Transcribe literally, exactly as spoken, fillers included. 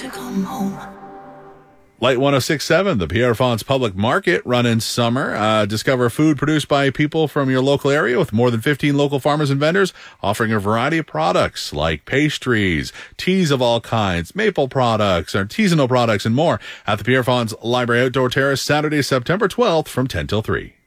come home. Light one oh six point seven, the Pierre Fonds Public Market, run in summer. Uh, discover food produced by people from your local area with more than fifteen local farmers and vendors offering a variety of products like pastries, teas of all kinds, maple products, artisanal products, and more at the Pierre Fonds Library Outdoor Terrace, Saturday, September twelfth from ten till three.